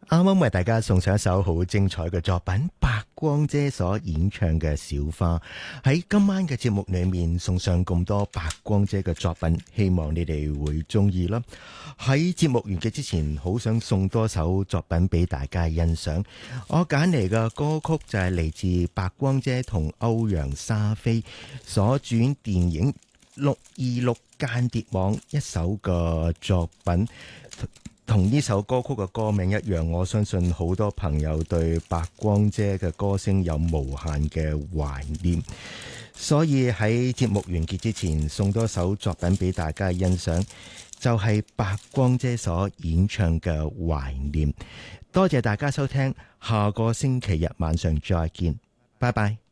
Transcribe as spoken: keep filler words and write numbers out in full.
啱啱為大家送上一首好精彩嘅作品，白光姐所演唱嘅《小花》。喺今晚嘅節目裏面送上咁多白光姐嘅作品，希望你哋會中意啦。喺節目完結之前，好想送多首作品俾大家欣賞。我揀嚟嘅歌曲就係嚟自白光姐同歐陽莎菲所主演電影《六二六間諜網》一首嘅作品。同呢首歌曲嘅歌名一樣，我相信好多朋友對白光姐嘅歌聲有無限嘅懷念，所以喺節目完結之前送多首作品俾大家欣賞，就係白光姐所演唱嘅《懷念》。多謝大家收聽，下個星期日晚上再見，拜拜。